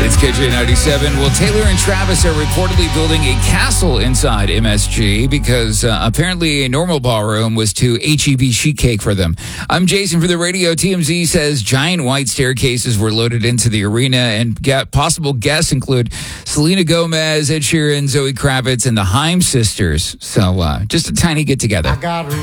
It's KJ97. Well, Taylor and Travis are reportedly building a castle inside MSG because apparently a normal ballroom was too HEB chic cake for them. I'm Jason for the radio. TMZ says giant white staircases were loaded into the arena, and possible guests include Selena Gomez, Ed Sheeran, Zoe Kravitz, and the Haim sisters. So just a tiny get-together.